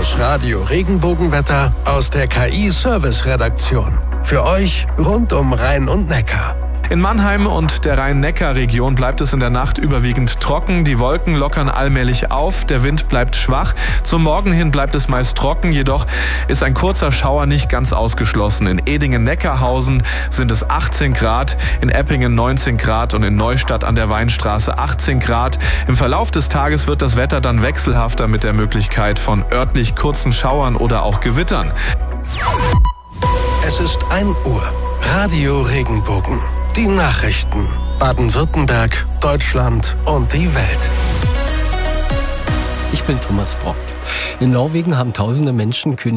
Das Radio Regenbogenwetter aus der KI-Service-Redaktion. Für euch rund um Rhein und Neckar. In Mannheim und der Rhein-Neckar-Region bleibt es in der Nacht überwiegend trocken. Die Wolken lockern allmählich auf, der Wind bleibt schwach. Zum Morgen hin bleibt es meist trocken, jedoch ist ein kurzer Schauer nicht ganz ausgeschlossen. In Edingen-Neckarhausen sind es 18 Grad, in Eppingen 19 Grad und in Neustadt an der Weinstraße 18 Grad. Im Verlauf des Tages wird das Wetter dann wechselhafter mit der Möglichkeit von örtlich kurzen Schauern oder auch Gewittern. Es ist 1 Uhr. Radio Regenbogen. Die Nachrichten. Baden-Württemberg, Deutschland und die Welt. Ich bin Thomas Brock. In Norwegen haben tausende Menschen